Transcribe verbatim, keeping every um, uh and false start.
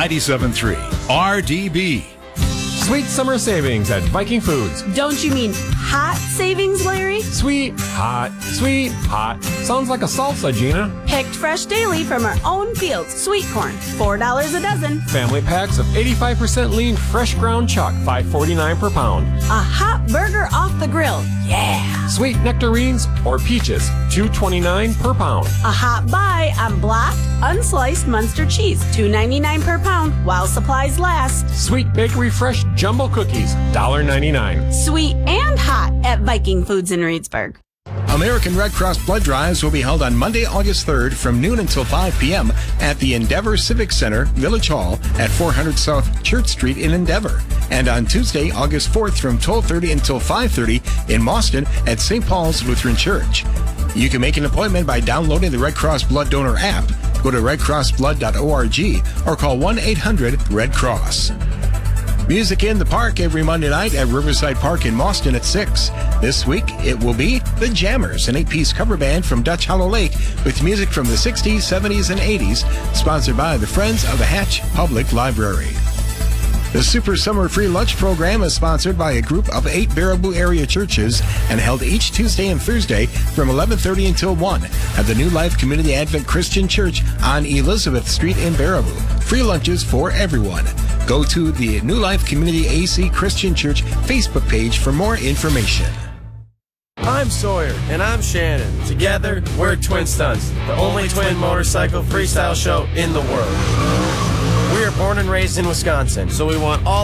ninety-seven point three R D B. Sweet summer savings at Viking Foods. Don't you mean hot savings, Larry? Sweet, hot, sweet, hot. Sounds like a salsa, Gina. Picked fresh daily from our own fields. Sweet corn, four dollars a dozen. Family packs of eighty-five percent lean fresh ground chuck, five forty-nine per pound. A hot burger off the grill. Yeah. Sweet nectarines or peaches, two twenty-nine per pound. A hot buy on blocked, unsliced Munster cheese, two ninety-nine per pound while supplies last. Sweet bakery fresh jumbo cookies, one ninety-nine. Sweet and hot at Viking Foods in Reedsburg. American Red Cross blood drives will be held on Monday, August third from noon until five p.m. at the Endeavor Civic Center, Village Hall at four hundred South Church Street in Endeavor. And on Tuesday, August fourth from twelve thirty until five thirty in Mauston at Saint Paul's Lutheran Church. You can make an appointment by downloading the Red Cross Blood Donor app. Go to red cross blood dot org or call one eight hundred red cross. Music in the Park every Monday night at Riverside Park in Mauston at six. This week, it will be The Jammers, an eight-piece cover band from Dutch Hollow Lake with music from the sixties, seventies, and eighties, sponsored by the Friends of the Hatch Public Library. The Super Summer Free Lunch Program is sponsored by a group of eight Baraboo area churches and held each Tuesday and Thursday from eleven thirty until one at the New Life Community Advent Christian Church on Elizabeth Street in Baraboo. Free lunches for everyone. Go to the New Life Community A C Christian Church Facebook page for more information. I'm Sawyer. And I'm Shannon. Together, we're Twin Stunts, the only twin motorcycle freestyle show in the world. We are born and raised in Wisconsin, so we want all